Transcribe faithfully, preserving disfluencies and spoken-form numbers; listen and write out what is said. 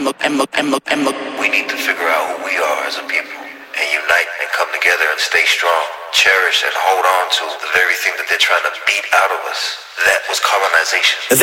We need to figure out who we are as a people and unite and come together and stay strong, cherish and hold on to the very thing that they're trying to beat out of us. That was colonization.